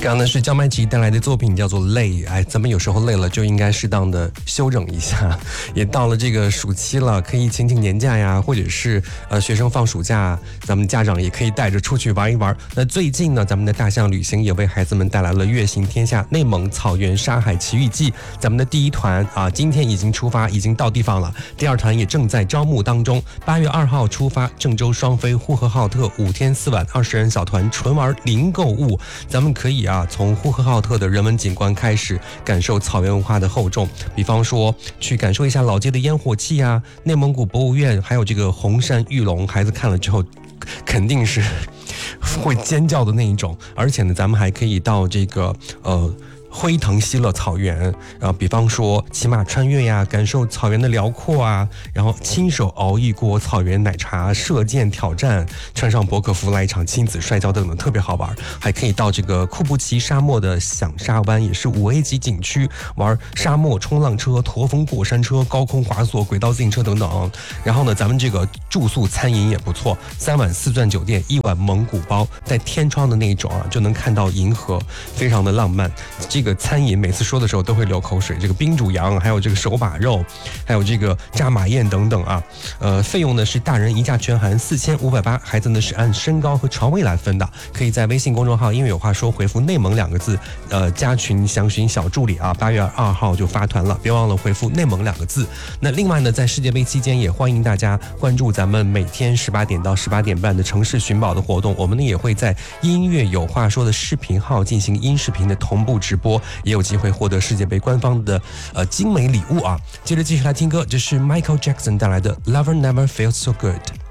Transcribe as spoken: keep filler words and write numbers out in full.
刚刚呢是焦麦琪带来的作品叫做累，哎，咱们有时候累了就应该适当的休整一下。也到了这个暑期了，可以请请年假呀，或者是呃学生放暑假，咱们家长也可以带着出去玩一玩。那最近呢，咱们的大象旅行也为孩子们带来了月行天下内蒙草原沙海奇遇记。咱们的第一团啊，今天已经出发，已经到地方了。第二团也正在招募当中，八月二号出发，郑州双飞呼和浩特五天四晚二十人小团，纯玩零购物。咱们可以啊，从呼和浩特的人文景观开始，感受草原文化的厚重。比方说，去感受一下老街的烟火气啊，内蒙古博物院，还有这个红山玉龙，孩子看了之后，肯定是会尖叫的那一种。而且呢，咱们还可以到这个呃。辉腾西勒草原，然后比方说骑马穿越呀，感受草原的辽阔啊，然后亲手熬一锅草原奶茶，射箭挑战，穿上博客服来一场亲子摔跤等等，特别好玩。还可以到这个库布齐沙漠的响沙湾，也是五 A 级景区，玩沙漠冲浪车、驼峰过山车、高空滑索、轨道自行车等等。然后呢，咱们这个住宿餐饮也不错，三晚四钻酒店，一晚蒙古包，在天窗的那种啊，就能看到银河，非常的浪漫。这个餐饮每次说的时候都会流口水，这个冰煮羊，还有这个手把肉，还有这个炸马宴等等啊。呃，费用呢是大人一价全含四千五百八，孩子呢是按身高和床位来分的。可以在微信公众号“音乐有话说”回复“内蒙”两个字，呃，加群详询小助理啊。八月二号就发团了，别忘了回复“内蒙”两个字。那另外呢，在世界杯期间，也欢迎大家关注咱们每天十八点到十八点半的城市寻宝的活动。我们呢也会在“音乐有话说”的视频号进行音视频的同步直播。也有机会获得世界杯官方的呃精美礼物啊！接着继续来听歌，这是 Michael Jackson 带来的《Lover Never Feels So Good》。